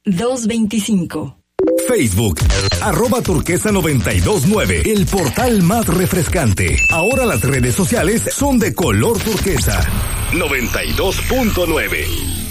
225. Facebook, @turquesa929, el portal más refrescante. Ahora las redes sociales son de color turquesa. 92.9.